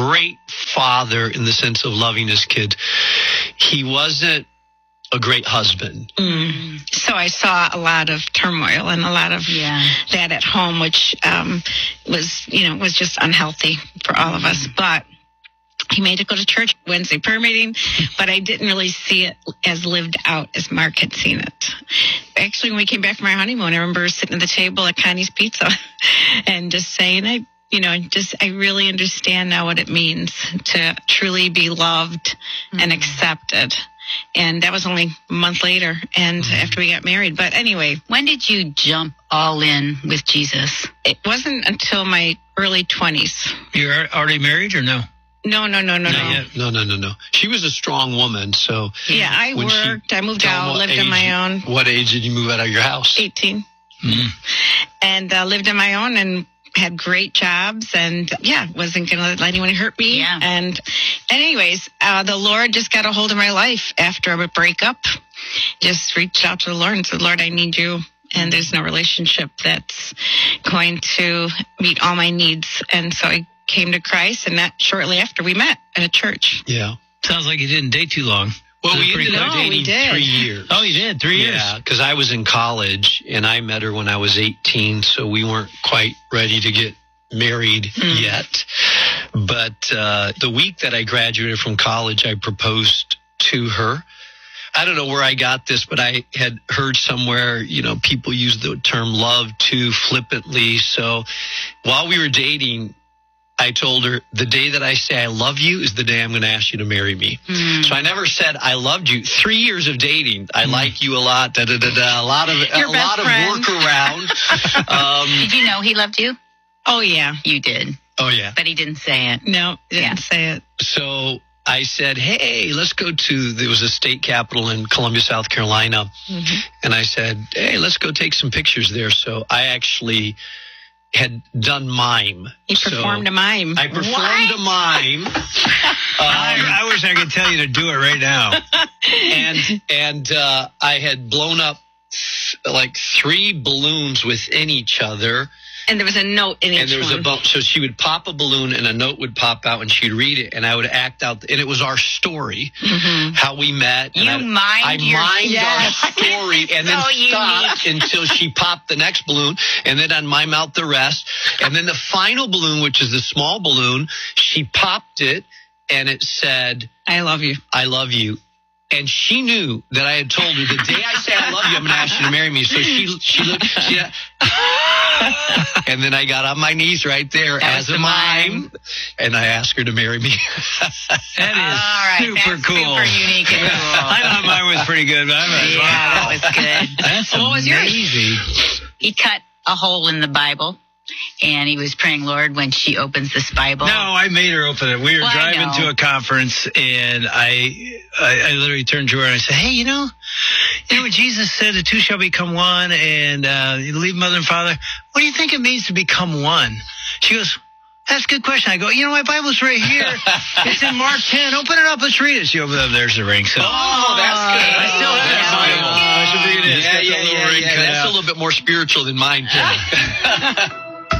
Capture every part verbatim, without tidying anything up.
great father in the sense of loving his kids. He wasn't a great husband. Mm. So I saw a lot of turmoil and a lot of yeah. that at home, which um, was, you know, was just unhealthy for all of us. But he made it go to church Wednesday prayer meeting, but I didn't really see it as lived out as Mark had seen it. Actually, when we came back from our honeymoon, I remember sitting at the table at Connie's Pizza and just saying, I, you know, just I really understand now what it means to truly be loved mm-hmm. and accepted. And that was only a month later and mm-hmm. after we got married. But anyway. When did you jump all in with Jesus? It wasn't until my early twenties. You're already married or no? No, no, no, no, no. No, no, no, no. She was a strong woman, so. Yeah, I worked. I moved out, lived on my own. What age did you move out of your house? eighteen. Mm. And uh, lived on my own and had great jobs and, yeah, wasn't going to let anyone hurt me. Yeah. And, and anyways, uh, the Lord just got a hold of my life after a breakup. Just reached out to the Lord and said, Lord, I need you. And there's no relationship that's going to meet all my needs. And so I came to Christ, and that shortly after we met at a church. Yeah. Sounds like you didn't date too long. Well, we ended up no, dating we did. three years. Oh, you did? Three years? Yeah, because I was in college, and I met her when I was eighteen, so we weren't quite ready to get married mm. yet. But uh, the week that I graduated from college, I proposed to her. I don't know where I got this, but I had heard somewhere, you know, people use the term love too flippantly. So while we were dating, I told her, the day that I say I love you is the day I'm going to ask you to marry me. Mm. So I never said I loved you. Three years of dating, I mm. like you a lot, da da da da. A lot of Your a lot friend. of work around. um, Did you know he loved you? Oh yeah, you did. Oh yeah, but he didn't say it. No, he didn't yeah. say it. So I said, hey, let's go to, there was a state capitol in Columbia, South Carolina. Mm-hmm. And I said, hey, let's go take some pictures there. So I actually had done mime. He performed so a mime. I performed what? a mime. um, I, I wish I could tell you to do it right now. and and uh, I had blown up th- like three balloons within each other. And there was a note in each one. And there was one. a bump. So she would pop a balloon and a note would pop out and she'd read it and I would act out. And it was our story, mm-hmm. how we met. You and mimed I, I your mimed yes. our story and then so stopped until she popped the next balloon. And then I'd mime out the rest. And then the final balloon, which is the small balloon, she popped it and it said, I love you. I love you. And she knew that I had told her the day I say I love you, I'm going to ask you to marry me. So she, she looked, she, and then I got on my knees right there that as a mime, and I asked her to marry me. That is right, super that's cool. Super unique and cool. I thought mine was pretty good, but I'm like, yeah, wow. that was good. That's what was yours? amazing. He cut a hole in the Bible. And he was praying, Lord, when she opens this Bible. No, I made her open it. We were well, driving to a conference, and I, I, I literally turned to her and I said, "Hey, you know, you know what Jesus said? The two shall become one, and uh, you leave mother and father. What do you think it means to become one?" She goes, "That's a good question." I go, "You know, my Bible's right here. It's in Mark ten. Open it up. Let's read it." She opened it up. There's the ring. So, oh, that's good. I still have that's that Bible. Bible. I should read it. Yeah, yeah, yeah, ring yeah. That's out. a little bit more spiritual than mine, too.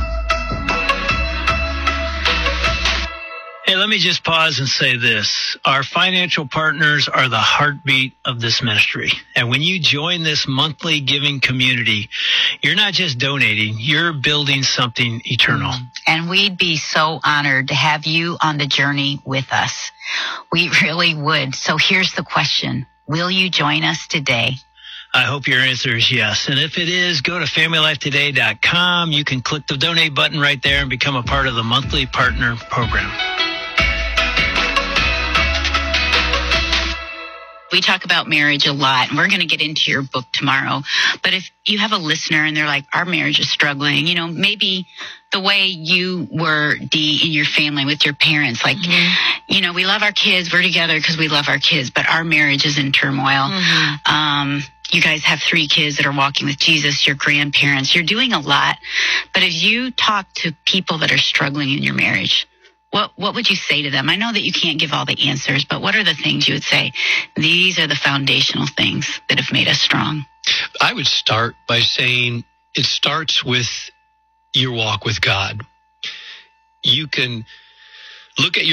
Hey, let me just pause and say this. Our financial partners are the heartbeat of this ministry. And when you join this monthly giving community, you're not just donating, you're building something eternal. And we'd be so honored to have you on the journey with us. We really would. So here's the question. Will you join us today? I hope your answer is yes. And if it is, go to family life today dot com. You can click the donate button right there and become a part of the monthly partner program. We talk about marriage a lot, and we're going to get into your book tomorrow. But if you have a listener and they're like, our marriage is struggling, you know, maybe the way you were, Dee, in your family with your parents, like, mm-hmm. you know, we love our kids, we're together because we love our kids, but our marriage is in turmoil. Mm-hmm. Um, you guys have three kids that are walking with Jesus, your grandparents, you're doing a lot. But if you talk to people that are struggling in your marriage, What what would you say to them? I know that you can't give all the answers, but what are the things you would say? These are the foundational things that have made us strong. I would start by saying it starts with your walk with God. You can look at your